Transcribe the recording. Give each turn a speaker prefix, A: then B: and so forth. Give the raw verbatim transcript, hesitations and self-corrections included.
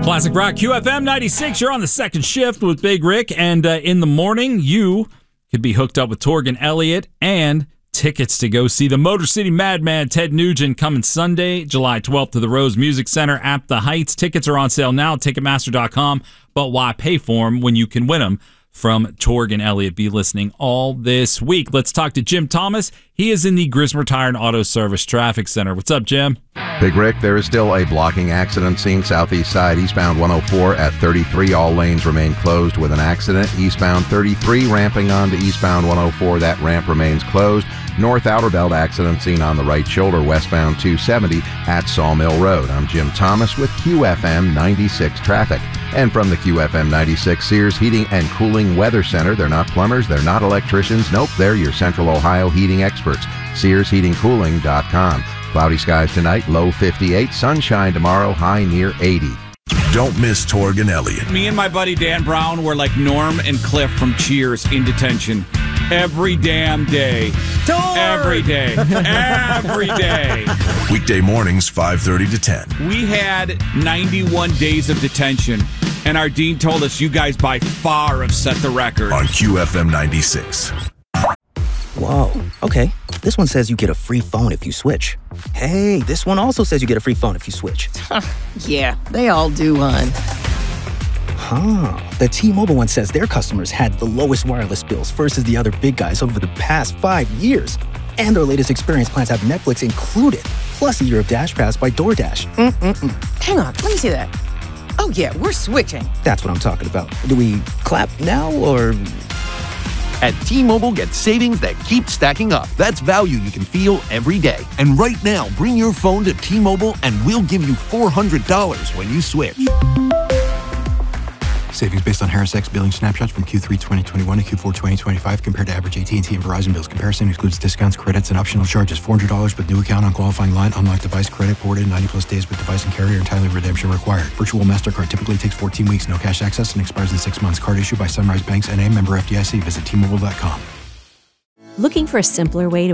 A: Classic Rock Q F M ninety-six. You're on the second shift with Big Rick. And uh, in the morning, you could be hooked up with Torgan Elliott and tickets to go see the Motor City Madman Ted Nugent coming Sunday, July twelfth to the Rose Music Center at the Heights. Tickets are on sale now at Ticketmaster dot com. But why pay for them when you can win them from Torgan Elliott? Be listening all this week. Let's talk to Jim Thomas. He is in the Grismer Tire and Auto Service Traffic Center. What's up, Jim?
B: Big Rick, there is still a blocking accident scene southeast side, eastbound one oh four at thirty-three. All lanes remain closed with an accident. Eastbound thirty-three, ramping on to eastbound one oh four. That ramp remains closed. North Outer Belt accident scene on the right shoulder, westbound two seventy at Sawmill Road. I'm Jim Thomas with Q F M ninety-six Traffic. And from the Q F M ninety-six Sears Heating and Cooling Weather Center, they're not plumbers, they're not electricians. Nope, they're your Central Ohio heating experts. Sears Heating Cooling dot com. Cloudy skies tonight, low fifty-eight. Sunshine tomorrow, high near eighty.
C: Don't miss Torgan Elliott.
D: Me and my buddy Dan Brown were like Norm and Cliff from Cheers in detention. Every damn day.
A: Torg!
D: Every day. Every day.
C: Weekday mornings, five thirty to ten.
D: We had ninety-one days of detention, and our dean told us you guys by far have set the record.
C: On Q F M ninety-six.
E: Whoa, okay. This one says you get a free phone if you switch. Hey, this one also says you get a free phone if you switch.
F: Yeah, they all do, hon.
E: Huh. The T-Mobile one says their customers had the lowest wireless bills versus the other big guys over the past five years. And their latest experience plans have Netflix included, plus a year of Dash Pass by DoorDash. Mm-mm-mm.
F: Hang on, let me see that. Oh, yeah, we're switching.
E: That's what I'm talking about. Do we clap now, or...
G: At T-Mobile, get savings that keep stacking up. That's value you can feel every day. And right now, bring your phone to T-Mobile and we'll give you four hundred dollars when you switch.
H: Savings based on Harris X billing snapshots from Q three twenty twenty-one to Q four twenty twenty-five compared to average A T and T and Verizon bills. Comparison excludes discounts, credits, and optional charges. four hundred dollars with new account on qualifying line. Unlocked device credit ported ninety plus days with device and carrier and timely redemption required. Virtual MasterCard typically takes fourteen weeks. No cash access and expires in six months. Card issued by Sunrise Banks N A, member F D I C. Visit T Mobile dot com.
I: Looking for a simpler way to